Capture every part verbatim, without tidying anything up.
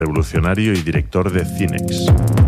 revolucionario y director de Cinex.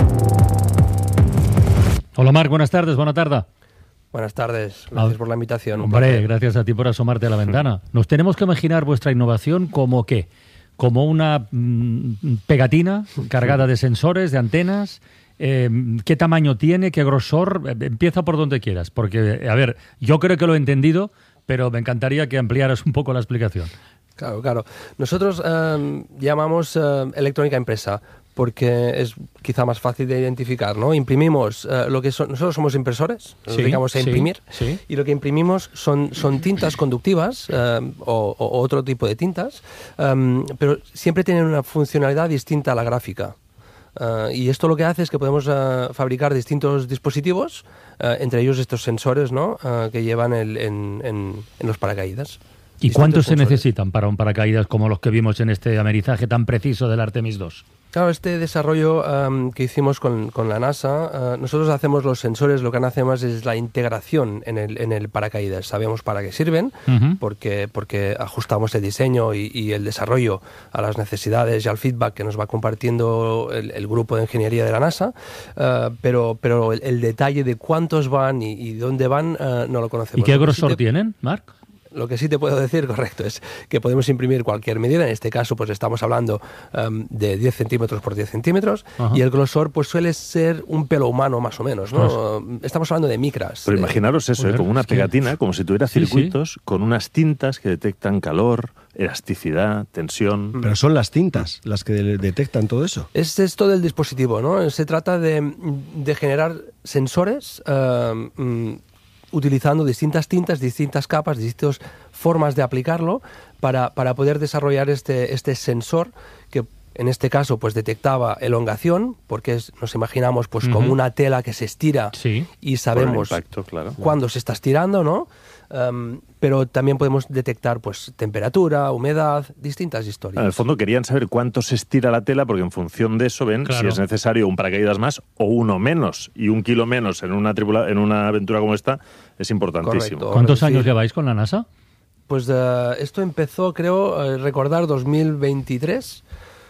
Hola Marc, buenas tardes, buena tarde. Buenas tardes, gracias ah, por la invitación. Hombre, gracias a ti por asomarte a la ventana. Nos tenemos que imaginar vuestra innovación como ¿qué? Como una mmm, pegatina cargada de sensores, de antenas. Eh, ¿Qué tamaño tiene? ¿Qué grosor? Eh, empieza por donde quieras, porque, a ver, yo creo que lo he entendido, pero me encantaría que ampliaras un poco la explicación. Claro, claro. Nosotros eh, llamamos eh, electrónica impresa porque es quizá más fácil de identificar, ¿no? Imprimimos eh, lo que son, nosotros somos impresores, nos sí, dedicamos a sí, imprimir, sí. Y lo que imprimimos son, son tintas conductivas eh, o, o otro tipo de tintas, um, pero siempre tienen una funcionalidad distinta a la gráfica. Uh, y esto lo que hace es que podemos uh, fabricar distintos dispositivos, uh, entre ellos estos sensores, ¿no? uh, que llevan el, en, en, en los paracaídas. ¿Y cuántos se necesitan para un paracaídas como los que vimos en este amerizaje tan preciso del Artemis dos? Claro, este desarrollo um, que hicimos con, con la NASA, uh, nosotros hacemos los sensores, lo que hacemos es la integración en el, en el paracaídas. Sabemos para qué sirven, uh-huh. porque, porque ajustamos el diseño y, y el desarrollo a las necesidades y al feedback que nos va compartiendo el, el grupo de ingeniería de la NASA, uh, pero, pero el, el detalle de cuántos van y, y dónde van uh, no lo conocemos. ¿Y qué grosor sí te... tienen, Marc? Lo que sí te puedo decir, correcto, es que podemos imprimir cualquier medida. En este caso, pues estamos hablando um, de diez centímetros por diez centímetros. Ajá. Y el grosor pues suele ser un pelo humano más o menos, ¿no? Pues, estamos hablando de micras. Pero imaginaros eso, ¿eh? Como una pegatina, que... como si tuviera circuitos sí, sí. con unas tintas que detectan calor, elasticidad, tensión. Pero son las tintas las que de- detectan todo eso. Es esto del dispositivo, ¿no? Se trata de, de generar sensores uh, um, utilizando distintas tintas, distintas capas, distintas formas de aplicarlo para, para poder desarrollar este, este sensor que en este caso pues detectaba elongación, porque es, nos imaginamos pues uh-huh. como una tela que se estira sí. y sabemos impacto, claro. cuándo se está estirando, ¿no? Um, pero también podemos detectar pues temperatura, humedad, distintas historias. En el fondo querían saber cuánto se estira la tela, porque en función de eso ven claro. si es necesario un paracaídas más o uno menos. Y un kilo menos en una tripula, en una aventura como esta es importantísimo. Correcto. ¿Cuántos sí. años lleváis con la NASA? Pues uh, esto empezó, creo, uh, recordar dos mil veintitrés.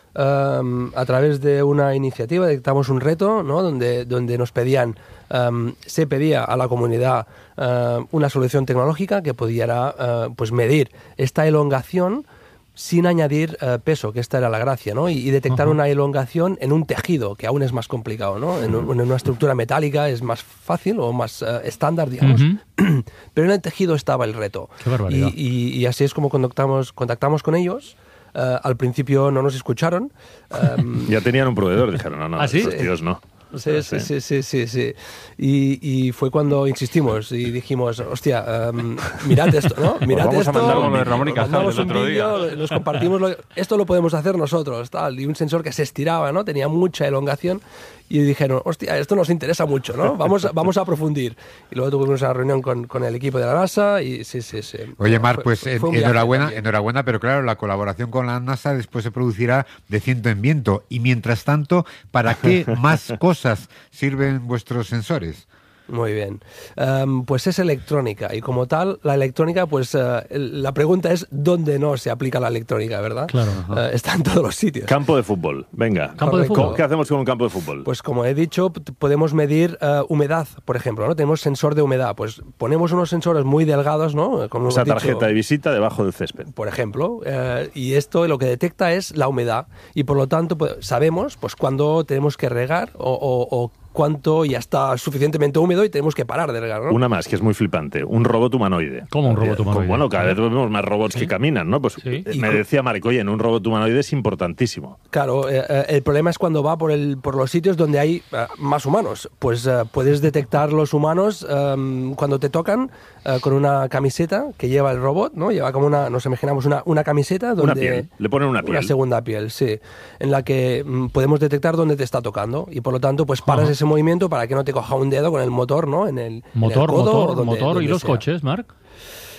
Um, a través de una iniciativa detectamos un reto, ¿no? donde, donde nos pedían, um, se pedía a la comunidad uh, una solución tecnológica que pudiera uh, pues medir esta elongación sin añadir uh, peso, que esta era la gracia, ¿no? y, y detectar uh-huh. una elongación en un tejido, que aún es más complicado, ¿no? En, un, en una estructura metálica es más fácil o más uh, estándar, digamos, uh-huh. pero en el tejido estaba el reto. Qué barbaridad. Y, y, y así es como contactamos, contactamos con ellos. Uh, al principio no nos escucharon. Um, ya tenían un proveedor, dijeron, no, no, ¿Ah, sí? estos tíos no. Sí, sí, sí, sí, sí, sí. Y, y fue cuando insistimos y dijimos, hostia, um, mirad esto, ¿no? Mirad pues vamos esto. a mandar uno de Ramón y Cajal el otro vídeo, día. Nos compartimos, lo, esto lo podemos hacer nosotros, tal. Y un sensor que se estiraba, ¿no? Tenía mucha elongación. Y dijeron, hostia, esto nos interesa mucho, ¿no? Vamos, vamos a profundir. Y luego tuvimos una reunión con, con el equipo de la NASA y sí, sí, sí. Oye, Marc, pues fue, fue enhorabuena, enhorabuena, pero claro, la colaboración con la NASA después se producirá de ciento en viento. Y mientras tanto, ¿para qué más cosas sirven vuestros sensores? Muy bien. Um, pues es electrónica y como tal, la electrónica, pues uh, la pregunta es ¿dónde no se aplica la electrónica, verdad? Claro. Uh, está en todos los sitios. Campo de fútbol, venga. Campo de fútbol. ¿Qué hacemos con un campo de fútbol? Pues como he dicho, p- podemos medir uh, humedad, por ejemplo, ¿no? Tenemos sensor de humedad, pues ponemos unos sensores muy delgados, ¿no? Como Esa hemos tarjeta dicho, de visita debajo del césped. por ejemplo, uh, y esto lo que detecta es la humedad y por lo tanto pues, sabemos pues cuándo tenemos que regar o, o, o cuánto ya está suficientemente húmedo y tenemos que parar de regar, ¿no? Una más, que es muy flipante, un robot humanoide. ¿Cómo un robot humanoide? Bueno, cada vez vemos más robots ¿Sí? que caminan, ¿no? Pues ¿Sí? me decía Marc, oye, en un robot humanoide es importantísimo. Claro, eh, eh, el problema es cuando va por, el, por los sitios donde hay eh, más humanos. Pues eh, puedes detectar los humanos eh, cuando te tocan eh, con una camiseta que lleva el robot, ¿no? Lleva como una, nos imaginamos una, una camiseta donde... Una piel, le ponen una piel. Una segunda piel, sí. En la que mm, podemos detectar dónde te está tocando y por lo tanto pues paras Ajá. ese movimiento para que no te coja un dedo con el motor, ¿no? En el, Motor, en el codo, motor, donde, motor donde y los sea. coches, Marc.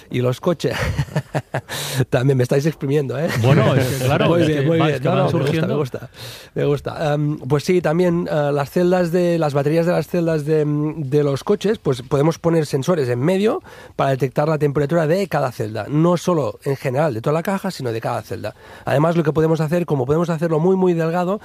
y los coches. También me estáis exprimiendo, ¿eh? Bueno, es que, claro, muy es bien, que muy va- bien. es que No, van no, me gusta, surgiendo. me gusta, me gusta. Um, pues sí, también uh, las celdas de las baterías de las celdas de, de los coches, pues podemos poner sensores en medio para detectar la temperatura de cada celda, no solo en general de toda la caja, sino de cada celda. Además, lo que podemos hacer, como podemos hacerlo muy muy delgado,